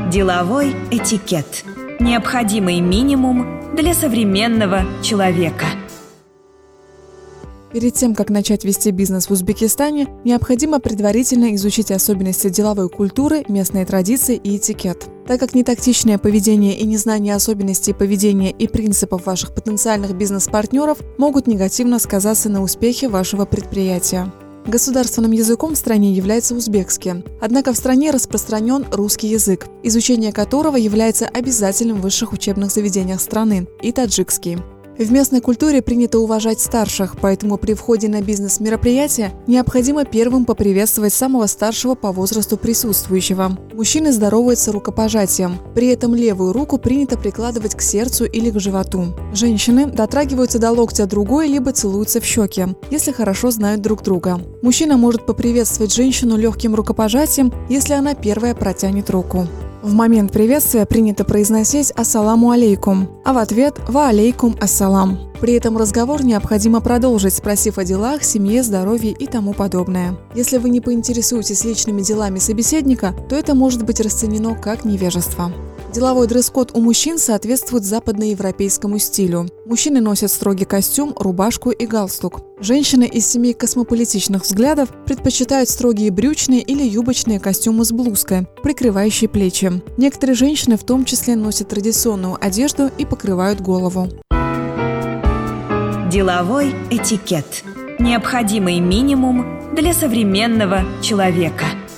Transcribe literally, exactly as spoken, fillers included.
Деловой этикет. Необходимый минимум для современного человека. Перед тем, как начать вести бизнес в Узбекистане, необходимо предварительно изучить особенности деловой культуры, местные традиции и этикет. Так как нетактичное поведение и незнание особенностей поведения и принципов ваших потенциальных бизнес-партнеров могут негативно сказаться на успехе вашего предприятия. Государственным языком в стране является узбекский, однако в стране распространен русский язык, изучение которого является обязательным в высших учебных заведениях страны, и таджикский. В местной культуре принято уважать старших, поэтому при входе на бизнес-мероприятие необходимо первым поприветствовать самого старшего по возрасту присутствующего. Мужчины здороваются рукопожатием, при этом левую руку принято прикладывать к сердцу или к животу. Женщины дотрагиваются до локтя другой, либо целуются в щеки, если хорошо знают друг друга. Мужчина может поприветствовать женщину легким рукопожатием, если она первая протянет руку. В момент приветствия принято произносить «Ассаламу алейкум», а в ответ «Ва алейкум ассалам». При этом разговор необходимо продолжить, спросив о делах, семье, здоровье и тому подобное. Если вы не поинтересуетесь личными делами собеседника, то это может быть расценено как невежество. Деловой дресс-код у мужчин соответствует западноевропейскому стилю. Мужчины носят строгий костюм, рубашку и галстук. Женщины из семей космополитичных взглядов предпочитают строгие брючные или юбочные костюмы с блузкой, прикрывающей плечи. Некоторые женщины в том числе носят традиционную одежду и покрывают голову. Деловой этикет. Необходимый минимум для современного человека.